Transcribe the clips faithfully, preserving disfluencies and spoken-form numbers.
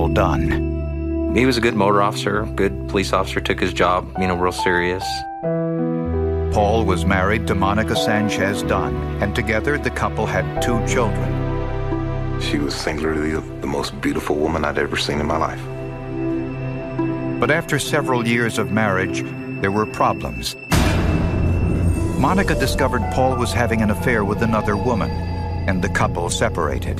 Paul Dunn. He was a good motor officer, good police officer, took his job, you know, real serious. Paul was married to Monica Sanchez Dunn, and together the couple had two children. She was singularly the most beautiful woman I'd ever seen in my life. But after several years of marriage, there were problems. Monica discovered Paul was having an affair with another woman, and the couple separated.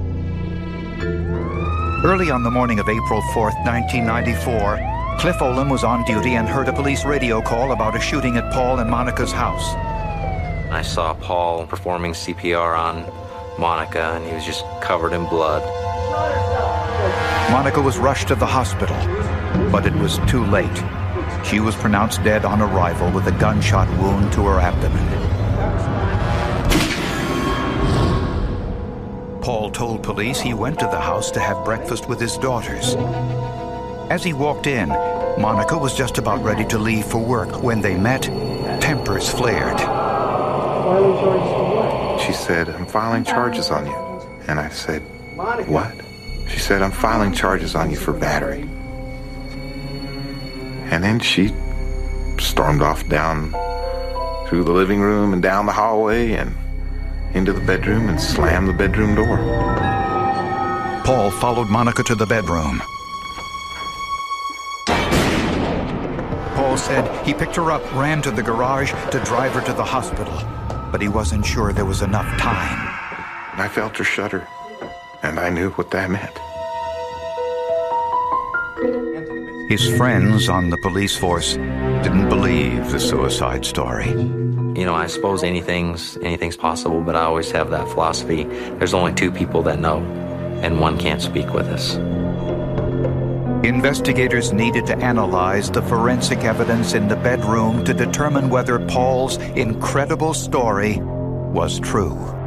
Early on the morning of April fourth, nineteen ninety-four, Cliff Olam was on duty and heard a police radio call about a shooting at Paul and Monica's house. I saw Paul performing C P R on Monica, and he was just covered in blood. Monica was rushed to the hospital, but it was too late. She was pronounced dead on arrival with a gunshot wound to her abdomen. Paul told police he went to the house to have breakfast with his daughters. As he walked in, Monica was just about ready to leave for work. When they met, tempers flared. Filing charges for what? She said, "I'm filing charges on you." And I said, "What?" She said, "I'm filing charges on you for battery." And then she stormed off down through the living room and down the hallway and into the bedroom and slammed the bedroom door. Paul followed Monica to the bedroom. Paul said he picked her up, ran to the garage to drive her to the hospital, but he wasn't sure there was enough time. And I felt her shudder, and I knew what that meant. His friends on the police force didn't believe the suicide story. You know, I suppose anything's anything's possible, but I always have that philosophy. There's only two people that know, and one can't speak with us. Investigators needed to analyze the forensic evidence in the bedroom to determine whether Paul's incredible story was true.